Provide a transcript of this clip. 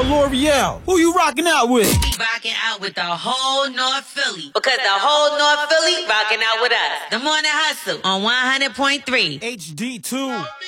L'Oreal. Who you rocking out with? We rocking out with the whole North Philly. Because the whole North Philly rocking out with us. The Morning Hustle on 100.3. HD2.